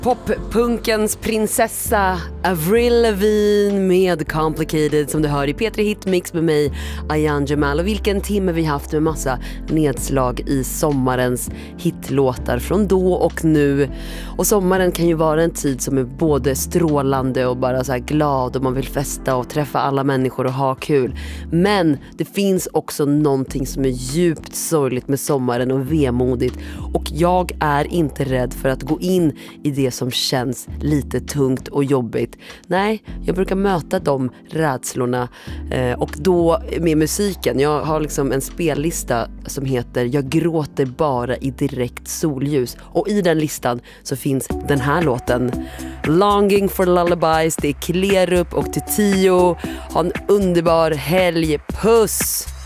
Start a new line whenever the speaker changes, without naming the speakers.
Poppunkens prinsessa Avril Lavigne med Complicated som du hör i P3 Hitmix med mig, Ayan Jamal. Och vilken timme vi haft med massa nedslag i sommarens hitlåtar från då och nu. Och sommaren kan ju vara en tid som är både strålande och bara så här glad och man vill festa och träffa alla människor och ha kul. Men det finns också någonting som är djupt sorgligt med sommaren och vemodigt. Och jag är inte rädd för att gå in i det som känns lite tungt och jobbigt. Nej, jag brukar möta de rädslorna och då med musiken. Jag har liksom en spellista som heter Jag gråter bara i direkt solljus. Och i den listan så finns den här låten. Longing for Lullabies. Det är Klerup och Tio. Ha en underbar helg. Puss!